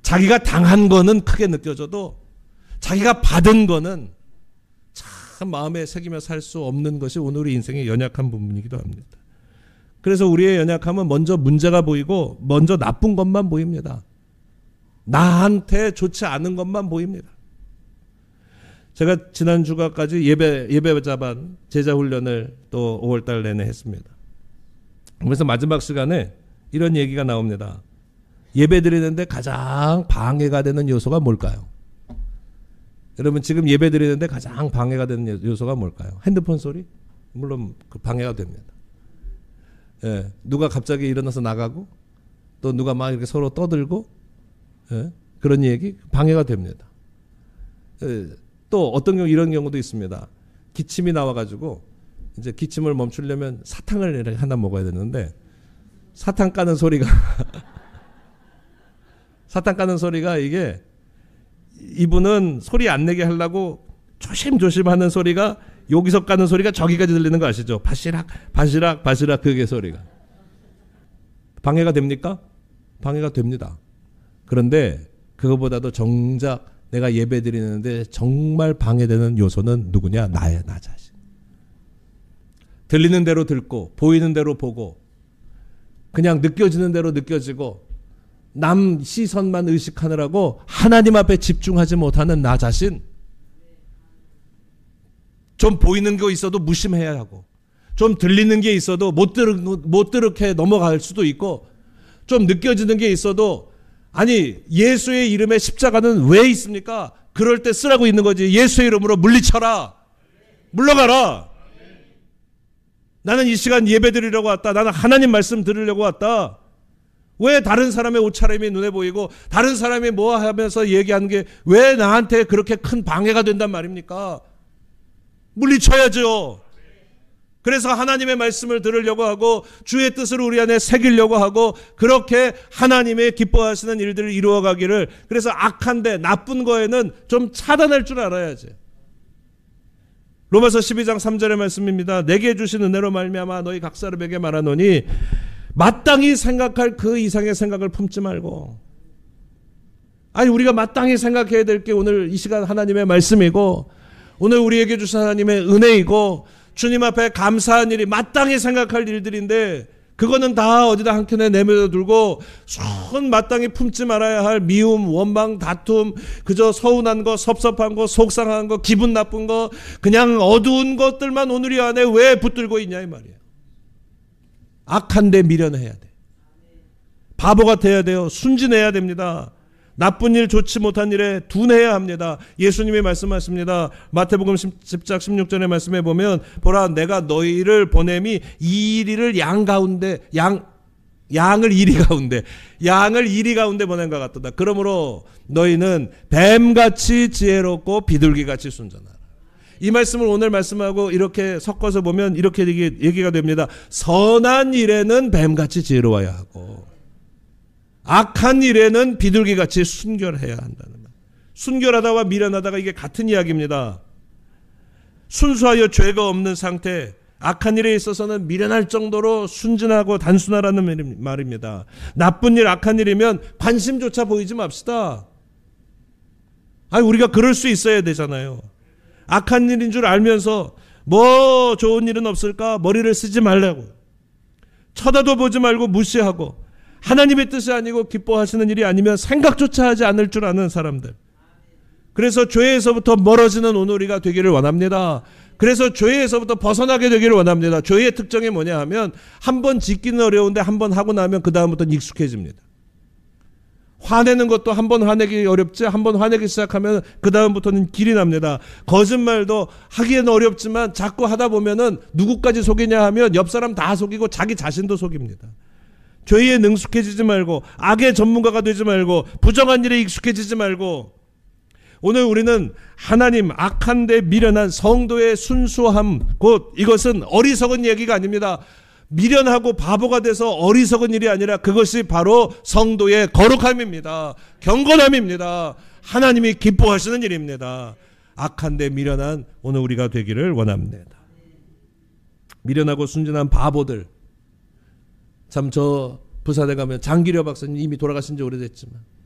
자기가 당한 거는 크게 느껴져도 자기가 받은 거는 참 마음에 새기며 살 수 없는 것이 오늘 우리 인생의 연약한 부분이기도 합니다. 그래서 우리의 연약함은 먼저 문제가 보이고 먼저 나쁜 것만 보입니다. 나한테 좋지 않은 것만 보입니다. 제가 지난 주간까지 예배자반 제자훈련을 또 5월달 내내 했습니다. 그래서 마지막 시간에 이런 얘기가 나옵니다. 예배 드리는데 가장 방해가 되는 요소가 뭘까요? 여러분 지금 예배 드리는데 가장 방해가 되는 요소가 뭘까요? 핸드폰 소리? 물론 그 방해가 됩니다. 예, 누가 갑자기 일어나서 나가고 또 누가 막 이렇게 서로 떠들고 예, 그런 얘기 방해가 됩니다. 예, 또 어떤 경우 이런 경우도 있습니다. 기침이 나와가지고 이제 기침을 멈추려면 사탕을 이렇게 하나 먹어야 되는데 사탕 까는 소리가 사탕 까는 소리가 이게 이분은 소리 안 내게 하려고 조심조심 하는 소리가 여기서 까는 소리가 저기까지 들리는 거 아시죠? 바시락 바시락 바시락 그게 소리가 방해가 됩니까? 방해가 됩니다. 그런데 그거보다도 정작 내가 예배 드리는데 정말 방해되는 요소는 누구냐? 나야, 나 자신. 들리는 대로 듣고 보이는 대로 보고 그냥 느껴지는 대로 느껴지고 남 시선만 의식하느라고 하나님 앞에 집중하지 못하는 나 자신. 좀 보이는 게 있어도 무심해야 하고 좀 들리는 게 있어도 못 들게 넘어갈 수도 있고 좀 느껴지는 게 있어도 아니 예수의 이름에 십자가는 왜 있습니까? 그럴 때 쓰라고 있는 거지. 예수의 이름으로 물리쳐라. 물러가라. 나는 이 시간 예배 드리려고 왔다. 나는 하나님 말씀 들으려고 왔다. 왜 다른 사람의 옷차림이 눈에 보이고 다른 사람이 뭐 하면서 얘기하는 게 왜 나한테 그렇게 큰 방해가 된단 말입니까? 물리쳐야죠. 그래서 하나님의 말씀을 들으려고 하고 주의 뜻을 우리 안에 새기려고 하고 그렇게 하나님의 기뻐하시는 일들을 이루어가기를 그래서 악한데 나쁜 거에는 좀 차단할 줄 알아야지. 로마서 12장 3절의 말씀입니다. 내게 주신 은혜로 말미암아 너희 각 사람에게 말하노니 마땅히 생각할 그 이상의 생각을 품지 말고 아니 우리가 마땅히 생각해야 될 게 오늘 이 시간 하나님의 말씀이고 오늘 우리에게 주신 하나님의 은혜이고 주님 앞에 감사한 일이 마땅히 생각할 일들인데 그거는 다 어디다 한켠에 내밀어 두고 손 마땅히 품지 말아야 할 미움, 원망, 다툼 그저 서운한 거, 섭섭한 거, 속상한 거, 기분 나쁜 거 그냥 어두운 것들만 오늘 이 안에 왜 붙들고 있냐 이 말이에요. 악한데 미련해야 돼. 바보 같아야 돼요. 순진해야 됩니다. 나쁜 일 좋지 못한 일에 둔해야 합니다. 예수님이 말씀하십니다. 마태복음 10장 16절의 말씀에 보면 보라 내가 너희를 보냄이 이리를 양 가운데 양을 이리 가운데 보낸 것 같도다. 그러므로 너희는 뱀같이 지혜롭고 비둘기같이 순전하라. 이 말씀을 오늘 말씀하고 이렇게 섞어서 보면 이렇게 얘기가 됩니다. 선한 일에는 뱀같이 지혜로워야 하고 악한 일에는 비둘기같이 순결해야 한다는 말. 순결하다와 미련하다가 이게 같은 이야기입니다. 순수하여 죄가 없는 상태, 악한 일에 있어서는 미련할 정도로 순진하고 단순하라는 말입니다. 나쁜 일, 악한 일이면 관심조차 보이지 맙시다. 아니 우리가 그럴 수 있어야 되잖아요. 악한 일인 줄 알면서 뭐 좋은 일은 없을까 머리를 쓰지 말라고 쳐다도 보지 말고 무시하고 하나님의 뜻이 아니고 기뻐하시는 일이 아니면 생각조차 하지 않을 줄 아는 사람들. 그래서 죄에서부터 멀어지는 오늘 우리가 되기를 원합니다. 그래서 죄에서부터 벗어나게 되기를 원합니다. 죄의 특징이 뭐냐 하면 한 번 짓기는 어려운데 한 번 하고 나면 그 다음부터는 익숙해집니다. 화내는 것도 한 번 화내기 어렵지 한 번 화내기 시작하면 그 다음부터는 길이 납니다. 거짓말도 하기에는 어렵지만 자꾸 하다 보면은 누구까지 속이냐 하면 옆 사람 다 속이고 자기 자신도 속입니다. 죄에 능숙해지지 말고 악의 전문가가 되지 말고 부정한 일에 익숙해지지 말고 오늘 우리는 하나님 악한데 미련한 성도의 순수함 곧 이것은 어리석은 얘기가 아닙니다. 미련하고 바보가 돼서 어리석은 일이 아니라 그것이 바로 성도의 거룩함입니다. 경건함입니다. 하나님이 기뻐하시는 일입니다. 악한데 미련한 오늘 우리가 되기를 원합니다. 미련하고 순진한 바보들 참 저 부산에 가면 장기려 박사님 이미 돌아가신 지 오래됐지만